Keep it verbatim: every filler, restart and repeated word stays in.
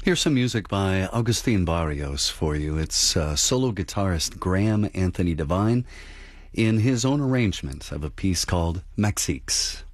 Here's some music by Agustin Barrios for you. It's uh, solo guitarist Graham Anthony Devine in his own arrangement of a piece called Mexiques.